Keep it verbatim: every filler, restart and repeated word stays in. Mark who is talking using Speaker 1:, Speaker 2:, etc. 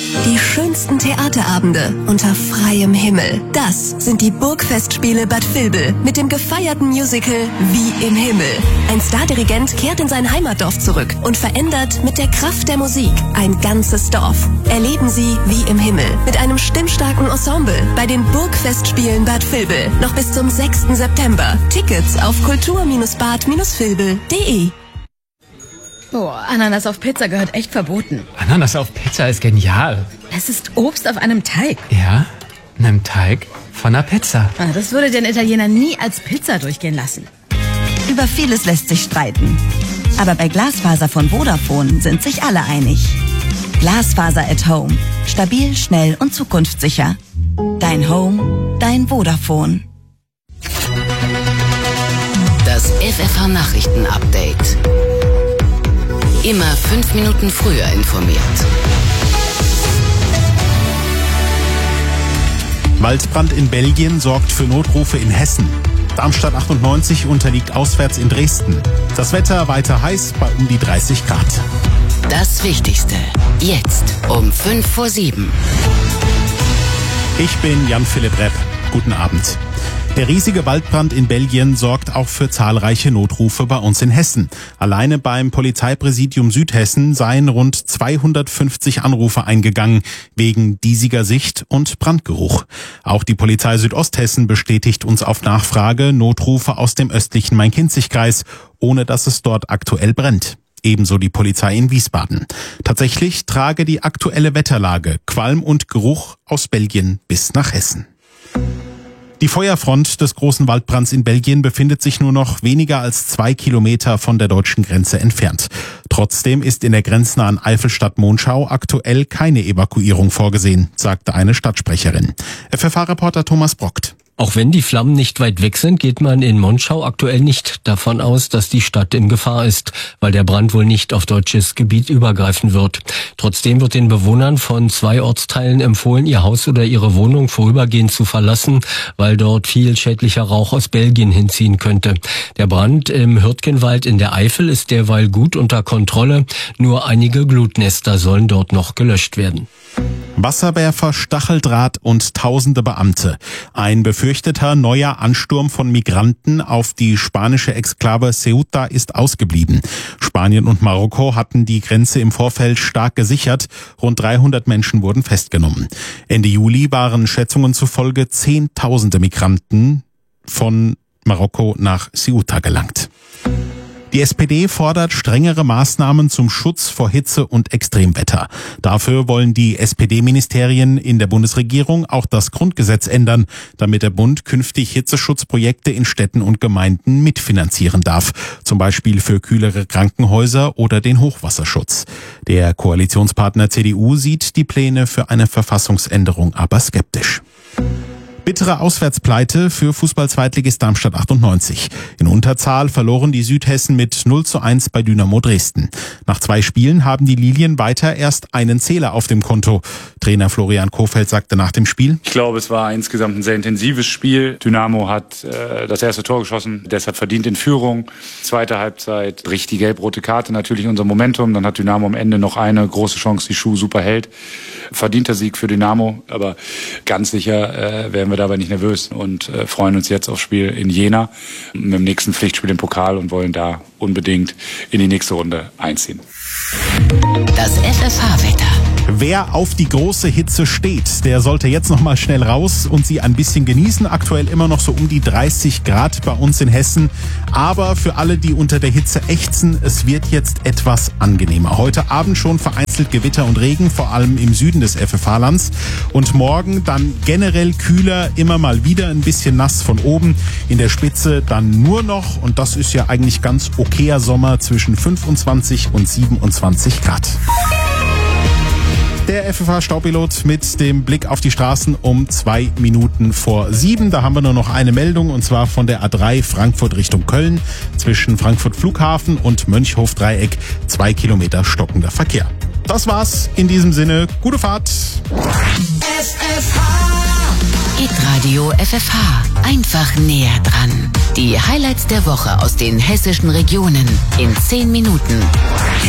Speaker 1: Die schönsten Theaterabende unter freiem Himmel. Das sind die Burgfestspiele Bad Vilbel mit dem gefeierten Musical Wie im Himmel. Ein Stardirigent kehrt in sein Heimatdorf zurück und verändert mit der Kraft der Musik ein ganzes Dorf. Erleben Sie Wie im Himmel mit einem stimmstarken Ensemble bei den Burgfestspielen Bad Vilbel. Noch bis zum sechsten September. Tickets auf kultur bad vilbel punkt de.
Speaker 2: Boah, Ananas auf Pizza gehört echt verboten.
Speaker 3: Ananas auf Pizza ist genial.
Speaker 2: Es ist Obst auf einem Teig.
Speaker 3: Ja, einem Teig von einer Pizza.
Speaker 2: Ah, das würde den Italiener nie als Pizza durchgehen lassen.
Speaker 4: Über vieles lässt sich streiten. Aber bei Glasfaser von Vodafone sind sich alle einig. Glasfaser at Home. Stabil, schnell und zukunftssicher. Dein Home, dein Vodafone.
Speaker 5: Das F F H-Nachrichten-Update. Immer fünf Minuten früher informiert.
Speaker 6: Waldbrand in Belgien sorgt für Notrufe in Hessen. Darmstadt achtundneunzig unterliegt auswärts in Dresden. Das Wetter weiter heiß bei um die dreißig Grad.
Speaker 5: Das Wichtigste jetzt um fünf vor sieben.
Speaker 6: Ich bin Jan-Philipp Repp. Guten Abend. Der riesige Waldbrand in Belgien sorgt auch für zahlreiche Notrufe bei uns in Hessen. Alleine beim Polizeipräsidium Südhessen seien rund zweihundertfünfzig Anrufe eingegangen wegen diesiger Sicht und Brandgeruch. Auch die Polizei Südosthessen bestätigt uns auf Nachfrage Notrufe aus dem östlichen Main-Kinzig-Kreis, ohne dass es dort aktuell brennt. Ebenso die Polizei in Wiesbaden. Tatsächlich trage die aktuelle Wetterlage Qualm und Geruch aus Belgien bis nach Hessen. Die Feuerfront des großen Waldbrands in Belgien befindet sich nur noch weniger als zwei Kilometer von der deutschen Grenze entfernt. Trotzdem ist in der grenznahen Eifelstadt Monschau aktuell keine Evakuierung vorgesehen, sagte eine Stadtsprecherin. F F H-Reporter Thomas Brockt.
Speaker 7: Auch wenn die Flammen nicht weit weg sind, geht man in Monschau aktuell nicht davon aus, dass die Stadt in Gefahr ist, weil der Brand wohl nicht auf deutsches Gebiet übergreifen wird. Trotzdem wird den Bewohnern von zwei Ortsteilen empfohlen, ihr Haus oder ihre Wohnung vorübergehend zu verlassen, weil dort viel schädlicher Rauch aus Belgien hinziehen könnte. Der Brand im Hürtgenwald in der Eifel ist derweil gut unter Kontrolle. Nur einige Glutnester sollen dort noch gelöscht werden.
Speaker 6: Wasserwerfer, Stacheldraht und tausende Beamte. Ein befürchteter neuer Ansturm von Migranten auf die spanische Exklave Ceuta ist ausgeblieben. Spanien und Marokko hatten die Grenze im Vorfeld stark gesichert. Rund dreihundert Menschen wurden festgenommen. Ende Juli waren Schätzungen zufolge zehntausende Migranten von Marokko nach Ceuta gelangt. Die S P D fordert strengere Maßnahmen zum Schutz vor Hitze und Extremwetter. Dafür wollen die S P D-Ministerien in der Bundesregierung auch das Grundgesetz ändern, damit der Bund künftig Hitzeschutzprojekte in Städten und Gemeinden mitfinanzieren darf. Zum Beispiel für kühlere Krankenhäuser oder den Hochwasserschutz. Der Koalitionspartner C D U sieht die Pläne für eine Verfassungsänderung aber skeptisch. Bittere Auswärtspleite für Fußball-Zweitligist Darmstadt achtundneunzig. In Unterzahl verloren die Südhessen mit null zu eins bei Dynamo Dresden. Nach zwei Spielen haben die Lilien weiter erst einen Zähler auf dem Konto. Trainer Florian Kohfeldt sagte nach dem Spiel:
Speaker 8: Ich glaube, es war insgesamt ein sehr intensives Spiel. Dynamo hat äh, das erste Tor geschossen, deshalb verdient in Führung. Zweite Halbzeit bricht die gelb-rote Karte natürlich unser Momentum. Dann hat Dynamo am Ende noch eine große Chance, die Schuh super hält. Verdienter Sieg für Dynamo, aber ganz sicher äh, werden wir dabei nicht nervös und äh, freuen uns jetzt aufs Spiel in Jena mit dem nächsten Pflichtspiel im Pokal und wollen da unbedingt in die nächste Runde einziehen.
Speaker 5: Das F F H-Wetter.
Speaker 6: Wer auf die große Hitze steht, der sollte jetzt noch mal schnell raus und sie ein bisschen genießen. Aktuell immer noch so um die dreißig Grad bei uns in Hessen. Aber für alle, die unter der Hitze ächzen, es wird jetzt etwas angenehmer. Heute Abend schon vereinzelt Gewitter und Regen, vor allem im Süden des F F H-Lands. Und morgen dann generell kühler, immer mal wieder ein bisschen nass von oben. In der Spitze dann nur noch, und das ist ja eigentlich ganz okayer Sommer, zwischen fünfundzwanzig und siebenundzwanzig Grad. Der F F H-Staupilot mit dem Blick auf die Straßen um zwei Minuten vor sieben. Da haben wir nur noch eine Meldung, und zwar von der A drei Frankfurt Richtung Köln. Zwischen Frankfurt Flughafen und Mönchhof-Dreieck zwei Kilometer stockender Verkehr. Das war's in diesem Sinne. Gute Fahrt.
Speaker 5: F F H. Hitradio F F H. Einfach näher dran. Die Highlights der Woche aus den hessischen Regionen in zehn Minuten.